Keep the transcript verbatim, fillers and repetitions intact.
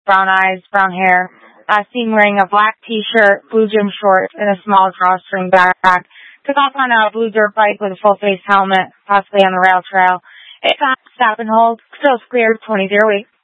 brown eyes, brown hair. Uh, seen wearing a black t-shirt, blue gym shorts, and a small drawstring backpack. Took off on a blue dirt bike with a full-face helmet, possibly on the rail trail. It's on stop and hold. Still cleared, twenty zero eight.